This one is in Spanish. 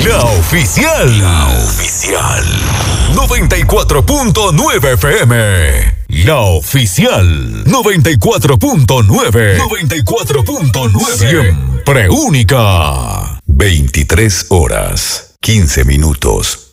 La oficial. La oficial. 94.9 FM. La oficial. 94.9. 94.9. Siempre única. 23 horas, 15 minutos.